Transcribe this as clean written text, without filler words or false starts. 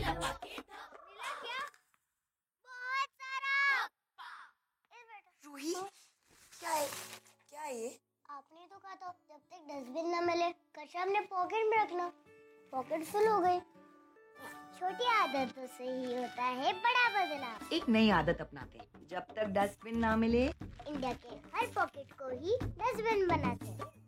मिला क्या? बहुत सारा। रूही, क्या है? क्या है ये? आपने तो कहा था जब तक डस्टबिन न मिले कचरा अपने पॉकेट में रखना। पॉकेट फुल हो गई। छोटी आदतों से ही होता है बड़ा बदलाव। एक नई आदत अपनाते हैं, जब तक डस्टबिन ना मिले इंडिया के हर पॉकेट को ही डस्टबिन बनाते हैं।